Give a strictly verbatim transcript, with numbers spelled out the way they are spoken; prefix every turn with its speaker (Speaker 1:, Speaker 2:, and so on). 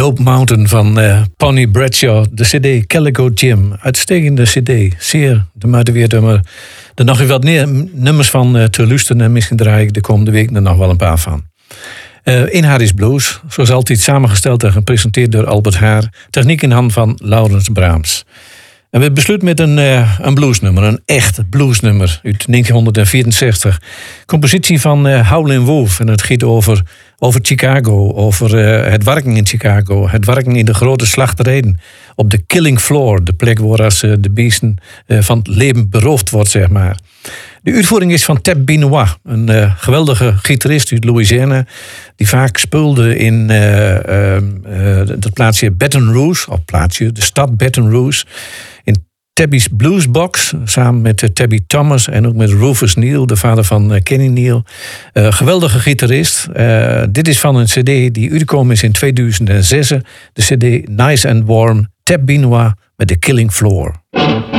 Speaker 1: Dope Mountain van uh, Pony Bradshaw, de cd Calico Jim. Uitstekende cd, zeer de moeite waard om er er nog wat ne- nummers van uh, te luisteren. En misschien draai ik de komende week er nog wel een paar van. Uh, in Harry's Blues, zoals altijd samengesteld en gepresenteerd door Albert Haar. Techniek in hand van Laurens Brahms. En we besluiten met een, uh, een bluesnummer, een echt bluesnummer uit negentien vierenzestig. Compositie van uh, Howlin' Wolf. En het gaat over, over Chicago, over uh, het werken in Chicago. Het werken in de grote slachterijen. Op de killing floor, de plek waar als, uh, de beesten uh, van het leven beroofd wordt, zeg maar. De uitvoering is van Tab Benoit, een uh, geweldige gitarist uit Louisiana, die vaak speelde in uh, uh, uh, dat plaatsje Baton Rouge, of plaatsje, de stad Baton Rouge, in Tabby's Bluesbox, samen met uh, Tabby Thomas en ook met Rufus Neal, de vader van uh, Kenny Neal. Uh, geweldige gitarist. Uh, dit is van een cd die uitgekomen is in tweeduizend zes, de cd Nice and Warm, Tab Benoit met The Killing Floor.